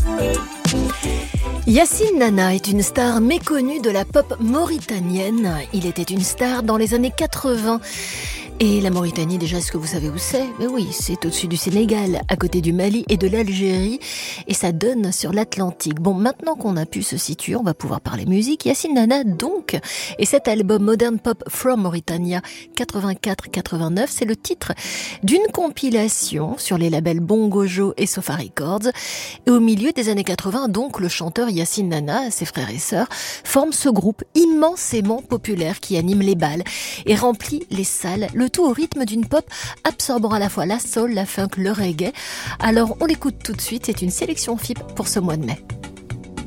Yacine Nana est une star méconnue de la pop mauritanienne. Il était une star dans les années 80. Et la Mauritanie, déjà, est-ce que vous savez où c'est? Mais oui, c'est au-dessus du Sénégal, à côté du Mali et de l'Algérie. Et ça donne sur l'Atlantique. Bon, maintenant qu'on a pu se situer, on va pouvoir parler musique. Yacine Nana, donc. Et cet album Modern Pop from Mauritania 84-89, c'est le titre d'une compilation sur les labels Bongojo et Sofa Records. Et au milieu des années 80, donc, le chanteur Yacine Nana, ses frères et sœurs, forment ce groupe immensément populaire qui anime les bals et remplit les salles, le tout au rythme d'une pop absorbant à la fois la soul, la funk, le reggae. Alors on l'écoute tout de suite, c'est une sélection FIP pour ce mois de mai.